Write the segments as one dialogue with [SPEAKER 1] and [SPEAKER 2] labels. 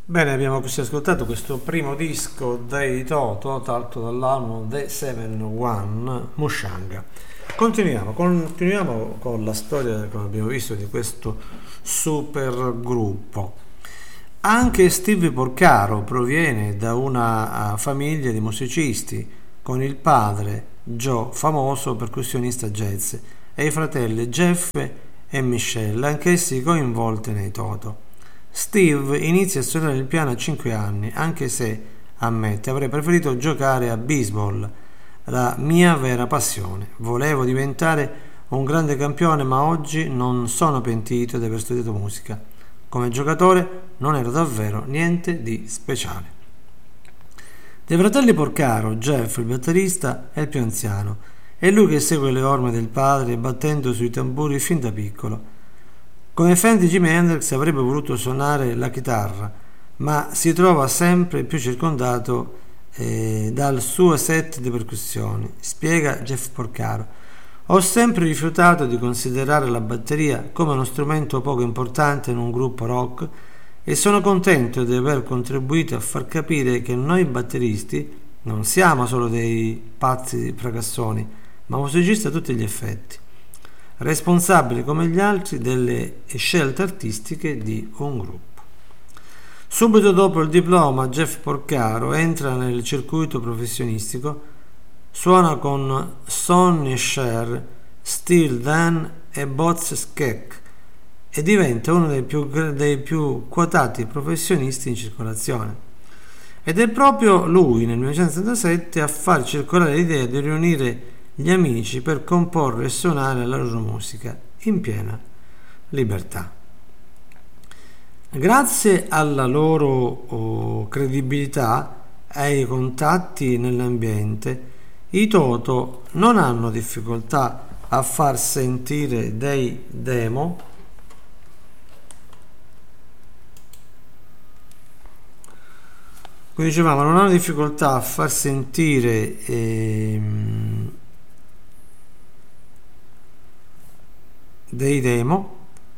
[SPEAKER 1] Bene, abbiamo così ascoltato questo primo disco dei Toto, tratto dall'album The 7-1 Mushanga. Continuiamo con la storia, come abbiamo visto, di questo super gruppo. Anche Steve Porcaro proviene da una famiglia di musicisti, con il padre Joe, famoso percussionista jazz, e i fratelli Jeff e Michelle, anch'essi coinvolti nei Toto. Steve inizia a suonare il piano a 5 anni, anche se, ammette, avrei preferito giocare a baseball, la mia vera passione. Volevo diventare un grande campione, ma oggi non sono pentito di aver studiato musica. Come giocatore non ero davvero niente di speciale. Dei fratelli Porcaro, Jeff, il batterista, è il più anziano. È lui che segue le orme del padre battendo sui tamburi fin da piccolo. Come fan di Jimi Hendrix avrebbe voluto suonare la chitarra, ma si trova sempre più circondato dal suo set di percussioni, spiega Jeff Porcaro. Ho sempre rifiutato di considerare la batteria come uno strumento poco importante in un gruppo rock e sono contento di aver contribuito a far capire che noi batteristi non siamo solo dei pazzi fracassoni, ma musicisti a tutti gli effetti, responsabili come gli altri delle scelte artistiche di un gruppo. Subito dopo il diploma, Jeff Porcaro entra nel circuito professionistico, suona con Sonny Cher, Steely Dan e Boz Scaggs e diventa uno dei più quotati professionisti in circolazione. Ed è proprio lui, nel 1977, a far circolare l'idea di riunire gli amici per comporre e suonare la loro musica in piena libertà. Grazie alla loro credibilità e ai contatti nell'ambiente, i Toto non hanno difficoltà a far sentire dei demo come dicevamo, non hanno difficoltà a far sentire dei demo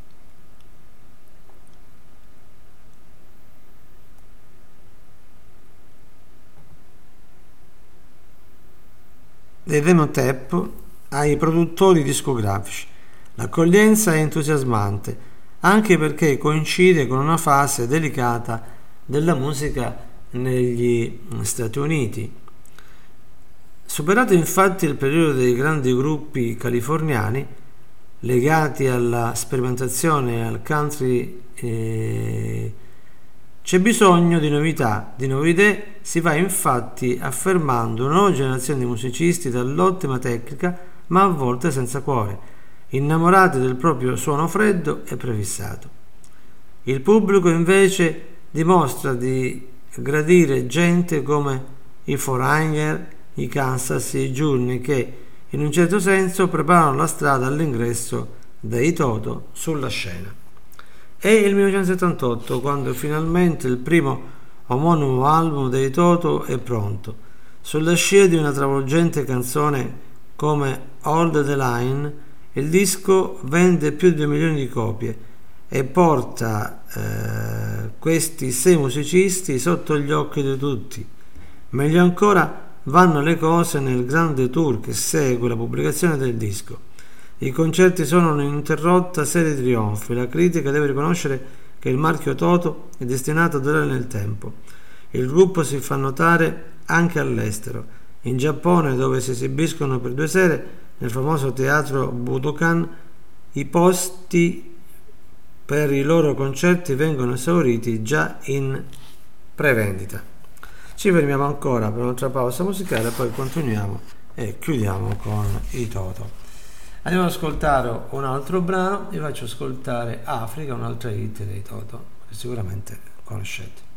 [SPEAKER 1] tape ai produttori discografici. L'accoglienza è entusiasmante, anche perché coincide con una fase delicata della musica negli Stati Uniti. Superato infatti il periodo dei grandi gruppi californiani legati alla sperimentazione e al country, c'è bisogno di novità, di nuove idee. Si va infatti affermando una nuova generazione di musicisti dall'ottima tecnica, ma a volte senza cuore, innamorati del proprio suono freddo e prefissato. Il pubblico invece dimostra di gradire gente come i Foreigner, i Kansas e i Journey, che in un certo senso preparano la strada all'ingresso dei Toto sulla scena. È il 1978 quando finalmente il primo omonimo album dei Toto è pronto. Sulla scia di una travolgente canzone come Hold the Line, il disco vende più di 2 milioni di copie e porta questi 6 musicisti sotto gli occhi di tutti. Meglio ancora vanno le cose nel grande tour che segue la pubblicazione del disco. I concerti sono un'interrotta serie di trionfi. La critica deve riconoscere che il marchio Toto è destinato a durare nel tempo. Il gruppo si fa notare anche all'estero, in Giappone, dove si esibiscono per 2 sere nel famoso teatro Budokan. I posti per i loro concerti vengono esauriti già in prevendita. Ci fermiamo ancora per un'altra pausa musicale, poi continuiamo e chiudiamo con i Toto. Andiamo ad ascoltare un altro brano. Vi faccio ascoltare Africa, un'altra hit dei Toto che sicuramente conoscete.